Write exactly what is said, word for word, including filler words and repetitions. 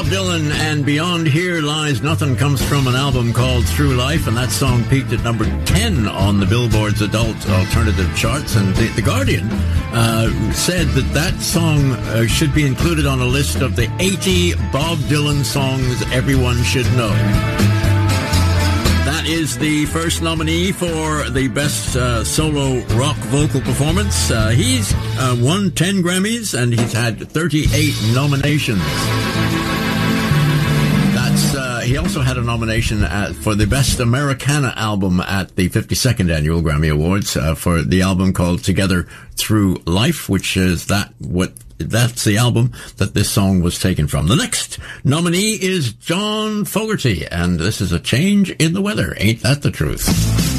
Dylan and Beyond Here Lies Nothing comes from an album called Through Life, and that song peaked at number ten on the Billboard's adult alternative charts. And the, the Guardian uh, said that that song uh, should be included on a list of the eighty Bob Dylan songs everyone should know. That is the first nominee for the Best uh, Solo Rock Vocal Performance. Uh, he's uh, won ten Grammys, and he's had thirty-eight nominations. That's uh, he also had a nomination at, for the Best Americana Album at the fifty-second Annual Grammy Awards uh, for the album called Together Through Life, which is that what... That's the album that this song was taken from. The next nominee is John Fogerty, and this is A Change in the Weather. Ain't that the truth?